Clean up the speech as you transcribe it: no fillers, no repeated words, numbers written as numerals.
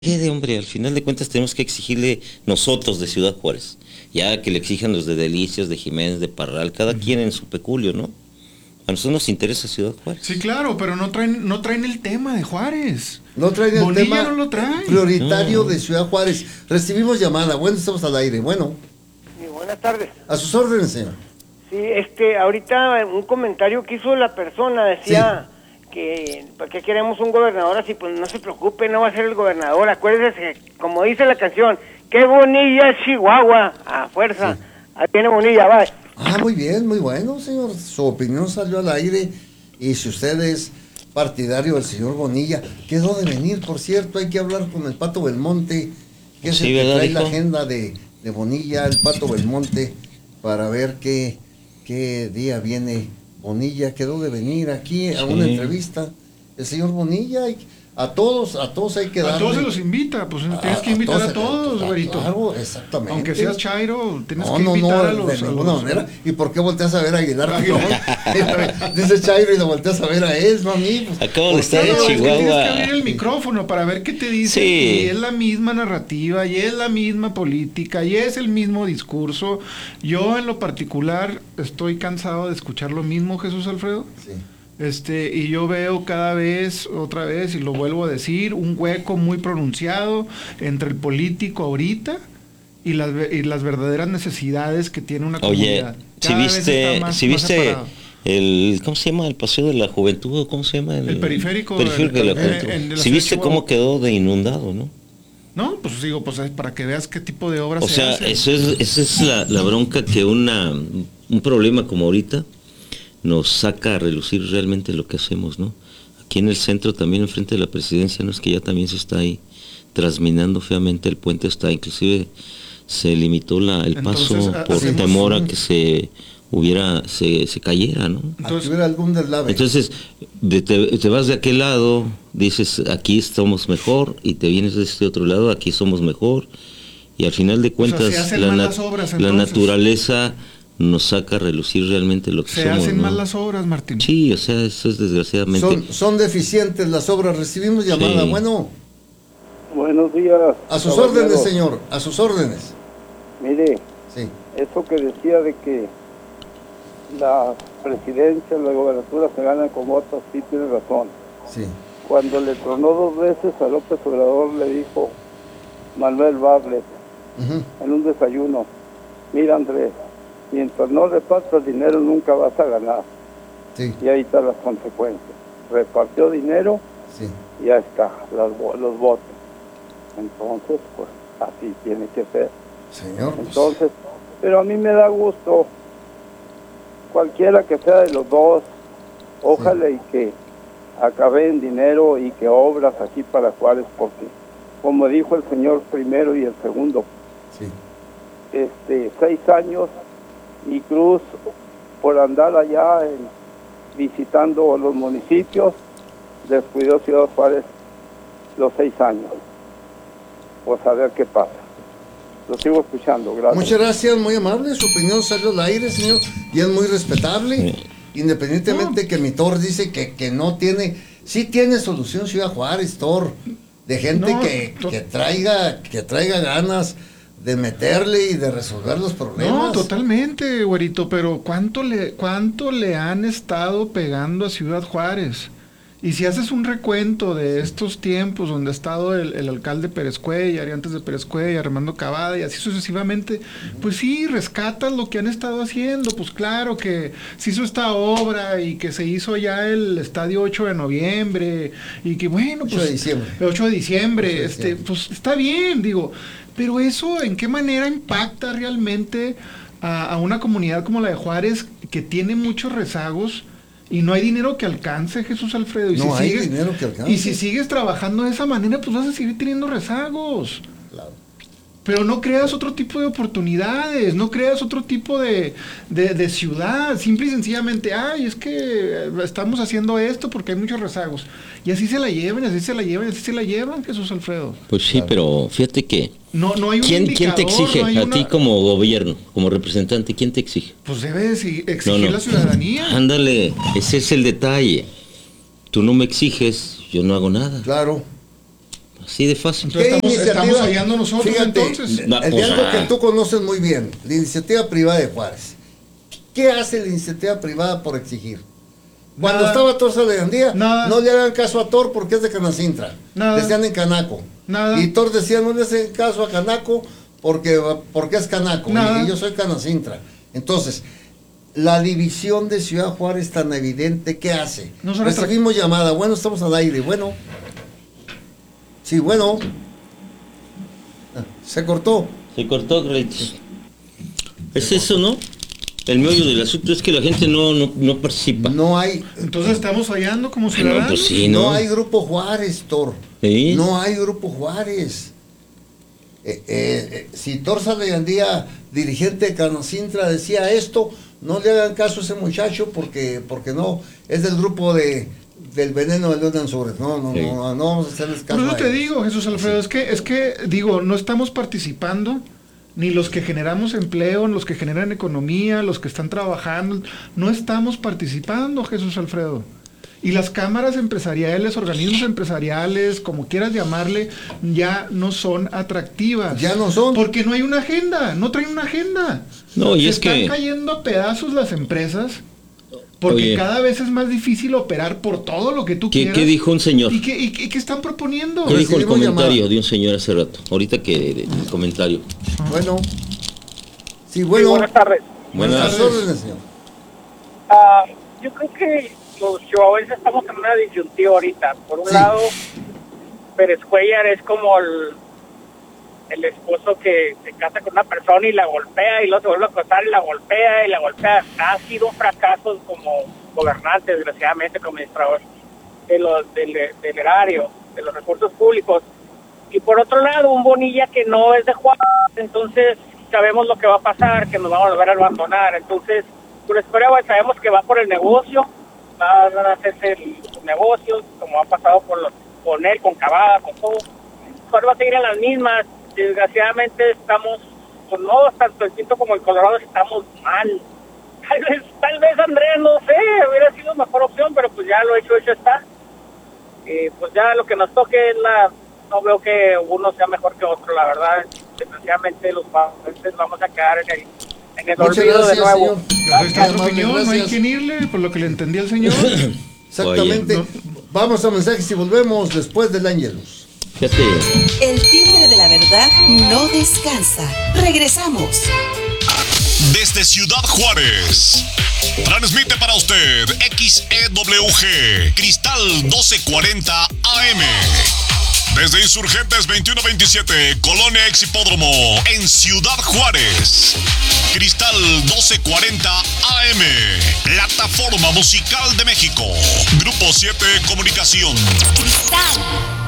Hombre, al final de cuentas tenemos que exigirle nosotros de Ciudad Juárez, ya que le exijan los de Delicias, de Jiménez, de Parral, cada quien en su peculio, ¿no? A nosotros nos interesa Ciudad Juárez. Sí, claro, pero no traen el tema de Juárez. No traen el Bonilla tema no lo trae. prioritario de Ciudad Juárez. Recibimos llamada. Bueno, estamos al aire. Bueno, Sí, buenas tardes. a sus órdenes, señor. Sí, ahorita un comentario que hizo la persona decía que ¿para qué queremos un gobernador así? Pues no se preocupe, no va a ser el gobernador. Acuérdese que, como dice la canción, qué Bonilla es Chihuahua, a fuerza. Sí. Ahí tiene Bonilla, va. Ah, muy bien, muy bueno, señor. Su opinión salió al aire. Y si usted es partidario del señor Bonilla, quedó de venir, por cierto. Hay que hablar con el Pato Belmonte, que es Sí, el que ¿verdad, trae hijo? la agenda de Bonilla, el Pato Belmonte, para ver qué día viene Bonilla. Quedó de venir aquí a una entrevista. El señor Bonilla, a todos hay que darle. A todos se los invita, pues tienes que invitar a todos, güerito. Claro, exactamente. Aunque seas chairo, tienes No, que no, invitar no, a los... de ninguna manera. ¿Y por qué volteas a ver a Aguilar? Dice Chairo y lo volteas a ver a él, no a mí. Pues, Acabo de ¿por estar qué? en Es que tienes que Chihuahua. abrir el micrófono para ver qué te dice. Sí. Y es la misma narrativa, y es la misma política, y es el mismo discurso. Yo en lo particular estoy cansado de escuchar lo mismo, Jesús Alfredo. Sí. Y yo veo cada vez, otra vez, y lo vuelvo a decir, un hueco muy pronunciado entre el político ahorita y las verdaderas necesidades que tiene una Oye, comunidad. si Cada vez está viste, más- si más viste separado. ¿cómo se llama? El Paseo de la Juventud, ¿cómo se llama? El periférico de la de Juventud. la Si ciudad viste de cómo Chihuahua. quedó de inundado, ¿no? No, pues digo, pues es para que veas qué tipo de obras O se sea, hacen. esa es la bronca que un problema como ahorita nos saca a relucir realmente lo que hacemos, ¿no? Aquí en el centro, también enfrente de la presidencia, no es que ya también se está ahí trasminando feamente el puente, está inclusive se limitó el Entonces, paso por hacemos temor a un- que se cayera, ¿no? Aquí hubiera algún deslave. Entonces, te vas de aquel lado, dices, aquí estamos mejor, y te vienes de este otro lado, aquí somos mejor, y al final de sea, cuentas, se hacen mal las obras, la entonces. naturaleza nos saca a relucir realmente lo que Se somos, hacen ¿no? mal las obras, Martín. Sí, o sea, eso es desgraciadamente. Son deficientes las obras. Recibimos llamada. Sí. Bueno, Buenos días. a sus caballero. órdenes, señor. A sus órdenes. Mire, Sí. eso que decía de que la presidencia, la gobernatura se ganan con votos, sí tiene razón. Sí. Cuando le tronó 2 veces a López Obrador, le dijo Manuel Bartlett Ujú. en un desayuno: mira, Andrés, mientras no repartas dinero nunca vas a ganar. Sí. Y ahí están las consecuencias. Repartió dinero Sí. y ya está, los votos. Entonces, pues así tiene que ser. Señor. pues, Entonces, pero a mí me da gusto, cualquiera que sea de los dos, ojalá y que acabe en dinero y que obras aquí para Juárez, porque como dijo el señor primero y el segundo, sí. 6 años y Cruz por andar allá visitando los municipios, descuidó Ciudad Juárez los 6 años. Pues a ver qué pasa. Lo sigo escuchando, gracias. Muchas gracias, muy amable. Su opinión salió al aire, señor, y es muy respetable. Independientemente que mi Thor dice que no tiene, sí tiene solución Ciudad Juárez, Thor, de gente No, que traiga ganas de meterle y de resolver los problemas. No, totalmente, güerito, pero ¿cuánto le han estado pegando a Ciudad Juárez? Y si haces un recuento de estos tiempos donde ha estado el alcalde Pérez Cuellar y antes de Pérez Cuellar, Armando Cavada y así sucesivamente, pues sí, rescatas lo que han estado haciendo. Pues claro que se hizo esta obra y que se hizo ya el estadio 8 de noviembre y que bueno, 8 pues... de diciembre. El 8 de diciembre, 8 de diciembre. pues está bien, digo, pero eso ¿en qué manera impacta realmente a una comunidad como la de Juárez que tiene muchos rezagos y no hay dinero que alcance, Jesús Alfredo? Y No hay dinero que alcance. Y si sigues trabajando de esa manera, pues vas a seguir teniendo rezagos. Claro. Pero no creas otro tipo de oportunidades, no creas otro tipo de ciudad, simple y sencillamente, ay, es que estamos haciendo esto porque hay muchos rezagos. Y así se la llevan, así se la llevan, así se la llevan, Jesús Alfredo. Pues sí, pero fíjate que No hay un ¿quién te indicador, exige? no hay A una- ti como gobierno, como representante, ¿quién te exige? Pues debe exigir No, no. la ciudadanía. Ándale, ese es el detalle. Tú no me exiges, yo no hago nada. Claro. Así de fácil. Entonces ¿Qué estamos iniciativa? fallando nosotros, Fíjate, entonces. No, de pues, algo que tú conoces muy bien, la iniciativa privada de Juárez. ¿Qué hace la iniciativa privada por exigir? Cuando Nada. estaba Tor Salegandía, Nada. no le hagan caso a Tor porque es de Canacintra. Nada. Decían en Canaco. Nada. Y Tor decía, no le hacen caso a Canaco porque es Canaco. Nada. Y yo soy Canacintra. Entonces, la división de Ciudad Juárez tan evidente, ¿qué hace? No son Recibimos llamada, bueno, estamos al aire, bueno. Sí, bueno. Se cortó. Se cortó, Carlitos. Es eso, ¿no? El meollo del asunto es que la gente no participa. No hay, Entonces estamos fallando como Ah, no, ciudadanos. pues sí, no ¿no? hay Grupo Juárez, Tor. Sí. No hay Grupo Juárez. Si Tor Salegandía, dirigente de Canacintra, decía esto, no le hagan caso a ese muchacho porque no, es del grupo del veneno de León Ansúrez. No, Sí. no vamos a hacerles caso. Por eso a te ellos. digo, Jesús Alfredo, es que digo, no estamos participando, ni los que generamos empleo, los que generan economía, los que están trabajando, no estamos participando, Jesús Alfredo. Y las cámaras empresariales, organismos empresariales, como quieras llamarle, ya no son atractivas. Ya no son. Porque no hay una agenda, no traen una agenda. No, y Se es que- están cayendo a pedazos las empresas. Porque Oye. cada vez es más difícil operar por todo lo que tú quieras. ¿Qué dijo un señor? ¿Y qué están proponiendo? ¿Qué dijo el Recibimos comentario llamada. de un señor hace rato? Ahorita que el comentario. Bueno. Sí, Sí, bueno. buenas tardes. Buenas Buenas tardes. órdenes, señor. Yo creo que los chihuahuenses estamos en una disyuntiva ahorita. Por un Sí. lado, Pérez Cuellar es como el esposo que se casa con una persona y la golpea y luego se vuelve a casar y la golpea y la golpea. Ha sido un fracaso como gobernante, desgraciadamente, como administrador del erario, de los recursos públicos. Y por otro lado, un Bonilla que no es de Juárez, entonces sabemos lo que va a pasar, que nos va a volver a abandonar. Entonces, por historia, sabemos que va por el negocio, va a hacerse los negocios, como ha pasado con él, con Cavada, con todo. Ahora va a seguir en las mismas. Desgraciadamente estamos, pues no, tanto el Tinto como el Colorado estamos mal. Tal vez Andrés, no sé, hubiera sido mejor opción, pero pues ya lo hecho está. Pues ya lo que nos toque es no veo que uno sea mejor que otro, la verdad. Desgraciadamente los jugadores vamos a quedar en el Muchas olvido de gracias, nuevo. señor. Pues ahí está su Amable, opinión, no hay gracias. quien irle, por lo que le entendí al señor. Exactamente. Oye, Vamos a mensajes y volvemos después del Ángelus. Fíjate. El timbre de la verdad no descansa. Regresamos. Desde Ciudad Juárez, transmite para usted XEWG Cristal 1240 AM. Desde Insurgentes 2127, Colonia Ex Hipódromo, en Ciudad Juárez. Cristal 1240 AM, plataforma musical de México. Grupo 7 Comunicación. Cristal